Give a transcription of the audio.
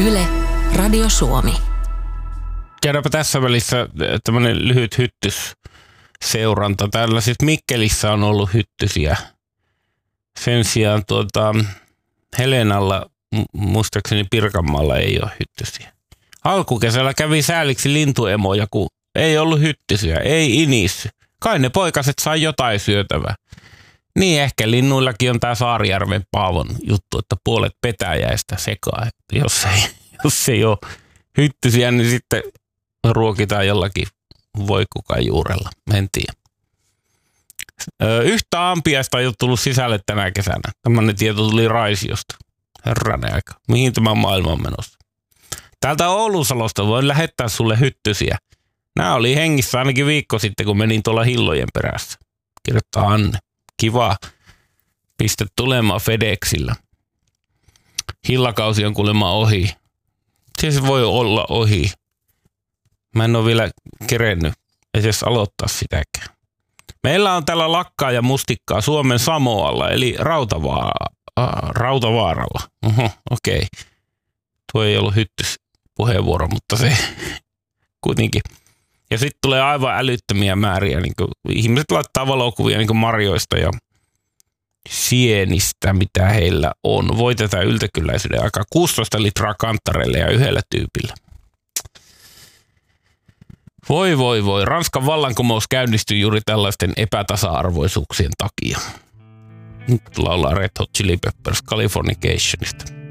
Yle, Radio Suomi. Käydäänpä tässä välissä tämmöinen lyhyt hyttysseuranta. Täällä siis Mikkelissä on ollut hyttysiä. Sen sijaan Helenalla, muistaakseni Pirkanmaalla ei ole hyttysiä. Alkukesällä kävi sääliksi lintuemoja, kun ei ollut hyttysiä, ei inissy. Kai ne poikaset sai jotain syötävää. Niin ehkä linnuillakin on tää Saarijärven Paavon juttu, että puolet petäjäistä sekaa. Jos ei ole hyttysiä, niin sitten ruokitaan jollakin voikukan juurella. En tiedä. Yhtä ampiaista ei ole tullut sisälle tänä kesänä. Tämmöinen tieto tuli Raisiosta. Herranen aika. Mihin tämä maailma on menossa? Täältä Oulusalosta voin lähettää sulle hyttysiä. Nämä oli hengissä ainakin viikko sitten, kun menin tuolla hillojen perässä. Kirjoittaa Anne. Kiva. Pistä tulemaan FedExillä. Hillakausi on kuulemma ohi. Se voi olla ohi. Mä en ole vielä kerennyt edes aloittaa sitäkään. Meillä on täällä lakkaa ja mustikkaa Suomen Samoalla, eli Rautavaaralla. Okei. Tuo ei ollut hyttyspuheenvuoro, mutta se kuitenkin. Ja sitten tulee aivan älyttömiä määriä. Niin ihmiset laittaa valokuvia niin marjoista ja sienistä, mitä heillä on. Voitetaan yltäkylläisyyden aikaa 16 litraa kanttareille ja yhdellä tyypillä. Voi. Ranskan vallankumous käynnistyi juuri tällaisten epätasa-arvoisuuksien takia. Nyt laulaa Red Hot Chili Peppers Californicationista.